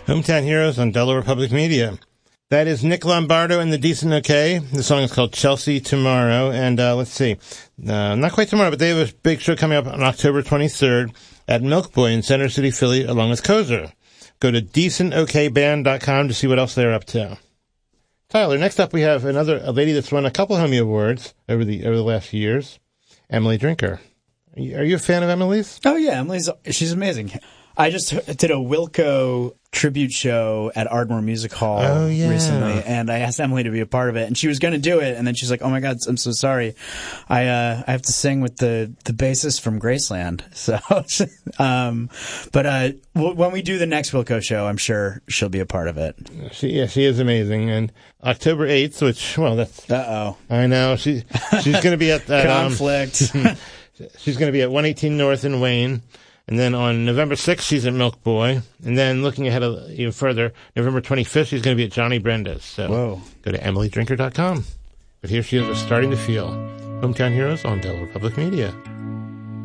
Hometown Heroes on Delaware Public Media. That is Nick Lombardo and the Decent OK. The song is called Chelsea Tomorrow. And let's see. Not quite tomorrow, but they have a big show coming up on October 23rd at Milk Boy in Center City, Philly, along with Kozer. Go to decentokband.com to see what else they're up to. Tyler, next up we have a lady that's won a couple Homie Awards over the last few years, Emily Drinker. Are you a fan of Emily's? Oh, yeah. She's amazing. I just did a Wilco tribute show at Ardmore Music Hall recently, and I asked Emily to be a part of it, and she was going to do it, and then she's like, "Oh my God, I'm so sorry. I have to sing with the bassist from Graceland." So, but when we do the next Wilco show, I'm sure she'll be a part of it. She is amazing. And October 8th, which, well, that's... I know. She's going to be at that... Conflict. She's going to be at 118 North in Wayne. And then on November 6th, she's at Milk Boy. And then looking ahead even further, November 25th, she's going to be at Johnny Brenda's. So go to EmilyDrinker.com. But here she is, Starting to Feel. Hometown Heroes on Delaware Public Media.